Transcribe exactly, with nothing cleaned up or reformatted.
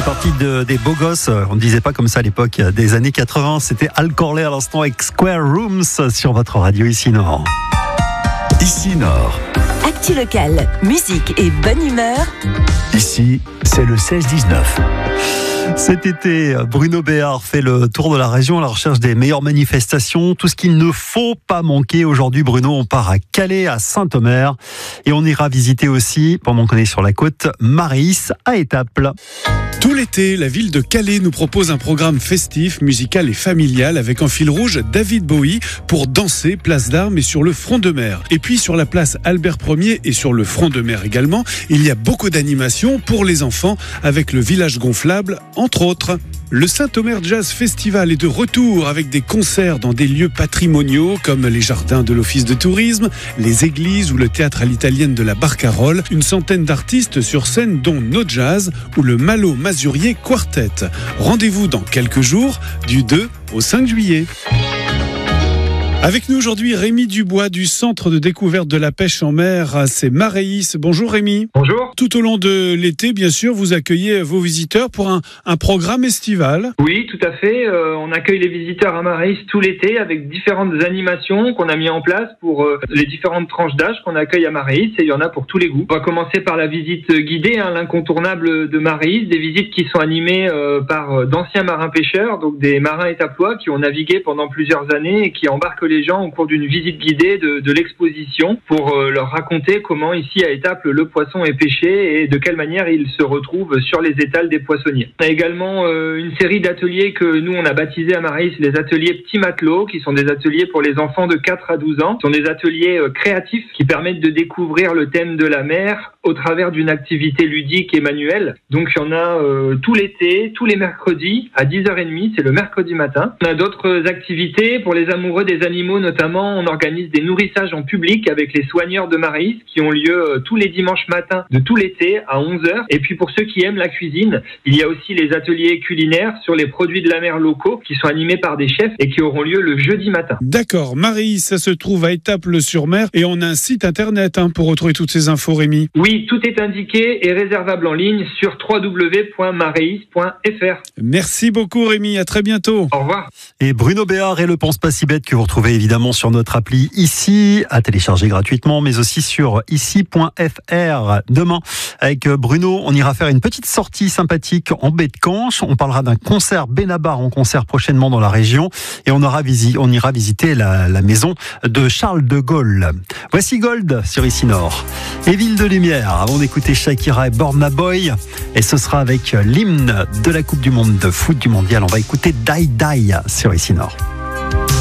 Sortie de, des beaux gosses, on ne disait pas comme ça à l'époque des années quatre-vingts, c'était Al Corley à l'instant avec Square Rooms sur votre radio Ici Nord. Ici Nord. Actu locale, musique et bonne humeur. Ici, c'est le seize dix-neuf. Cet été, Bruno Béard fait le tour de la région à la recherche des meilleures manifestations. Tout ce qu'il ne faut pas manquer. Aujourd'hui, Bruno, on part à Calais, à Saint-Omer. Et on ira visiter aussi, pendant qu'on est sur la côte, Maréis à Étaples. Tout l'été, la ville de Calais nous propose un programme festif, musical et familial avec en fil rouge David Bowie pour danser place d'Armes et sur le front de mer. Et puis sur la place Albert Ier et sur le front de mer également, il y a beaucoup d'animations pour les enfants avec le village gonflable entre autres. Le Saint-Omer Jazz Festival est de retour avec des concerts dans des lieux patrimoniaux comme les jardins de l'Office de tourisme, les églises ou le théâtre à l'italienne de la Barcarolle. Une centaine d'artistes sur scène dont No Jazz ou le Malo Mazurier Quartet. Rendez-vous dans quelques jours du deux au cinq juillet. Avec nous aujourd'hui, Rémi Dubois du Centre de découverte de la pêche en mer, c'est Maréis. Bonjour Rémi. Bonjour. Tout au long de l'été, bien sûr, vous accueillez vos visiteurs pour un, un programme estival. Oui, tout à fait. Euh, on accueille les visiteurs à Maréis tout l'été avec différentes animations qu'on a mis en place pour euh, les différentes tranches d'âge qu'on accueille à Maréis, et il y en a pour tous les goûts. On va commencer par la visite guidée, hein, l'incontournable de Maréis, des visites qui sont animées euh, par d'anciens marins-pêcheurs, donc des marins étaplois qui ont navigué pendant plusieurs années et qui embarquent les gens au cours d'une visite guidée de, de l'exposition pour euh, leur raconter comment ici à Étaples le poisson est pêché et de quelle manière il se retrouve sur les étals des poissonniers. On a également euh, une série d'ateliers que nous on a baptisés à Maréis les ateliers petits matelots, qui sont des ateliers pour les enfants de quatre à douze ans. Ce sont des ateliers euh, créatifs qui permettent de découvrir le thème de la mer au travers d'une activité ludique et manuelle. Donc il y en a euh, tout l'été, tous les mercredis à dix heures trente, c'est le mercredi matin. On a d'autres activités pour les amoureux des animaux, notamment on organise des nourrissages en public avec les soigneurs de Maréis qui ont lieu euh, tous les dimanches matins de tout l'été à onze heures. Et puis pour ceux qui aiment la cuisine, il y a aussi les ateliers culinaires sur les produits de la mer locaux qui sont animés par des chefs et qui auront lieu le jeudi matin. D'accord, Maréis, ça se trouve à Étaples-sur-Mer et on a un site internet hein, pour retrouver toutes ces infos, Rémi. Oui, tout est indiqué et réservable en ligne sur w w w point maréis point f r. Merci beaucoup Rémi, à très bientôt. Au revoir. Et Bruno Béard et le Pense pas si bête que vous retrouvez évidemment sur notre appli Ici, à télécharger gratuitement, mais aussi sur ici point f r. Demain, avec Bruno, on ira faire une petite sortie sympathique en baie de Canche. On parlera d'un concert Benabar en concert prochainement dans la région et on, aura visi- on ira visiter la, la maison de Charles de Gaulle. Voici Gold sur Ici Nord. Et Ville de Lumière, avant d'écouter Shakira et Burna Boy, et ce sera avec l'hymne de la Coupe du Monde de foot du mondial. On va écouter Die Die sur Ici Nord.